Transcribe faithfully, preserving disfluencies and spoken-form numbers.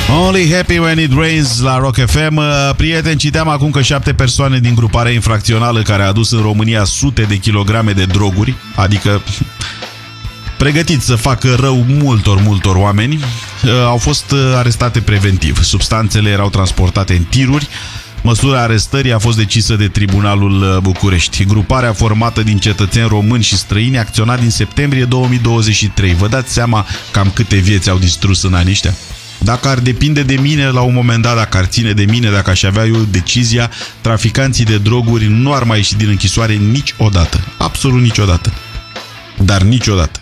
Only happy when it rains la Rock F M. Prieteni, citeam acum că șapte persoane din gruparea infracțională care a adus în România sute de kilograme de droguri, adică pregătiți să facă rău multor, multor oameni, au fost arestate preventiv. Substanțele erau transportate în tiruri. Măsura arestării a fost decisă de Tribunalul București. Gruparea formată din cetățeni români și străini acționa din septembrie două mii douăzeci și trei. Vă dați seama cam câte vieți au distrus în anii ăștia? Dacă ar depinde de mine la un moment dat, dacă ar ține de mine, dacă aș avea eu decizia, traficanții de droguri nu ar mai ieși din închisoare niciodată. Absolut niciodată. Dar niciodată.